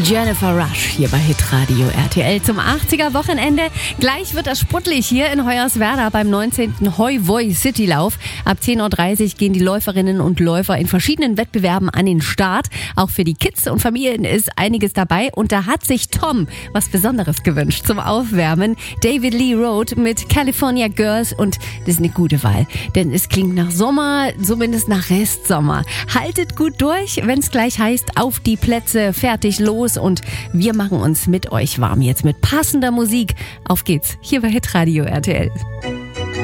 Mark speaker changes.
Speaker 1: Jennifer Rush hier bei Hitradio RTL zum 80er-Wochenende. Gleich wird das sputtlig hier in Hoyerswerda beim 19. Hoi-Voi Citylauf. Ab 10.30 Uhr gehen die Läuferinnen und Läufer in verschiedenen Wettbewerben an den Start. Auch für die Kids und Familien ist einiges dabei. Und da hat sich Tom was Besonderes gewünscht zum Aufwärmen. David Lee Roth mit California Girls. Und das ist eine gute Wahl, denn es klingt nach Sommer, zumindest nach Restsommer. Haltet gut durch, wenn es gleich heißt, auf die Plätze, fertig, los. Und wir machen uns mit euch warm jetzt mit passender Musik. Auf geht's, hier bei Hitradio RTL.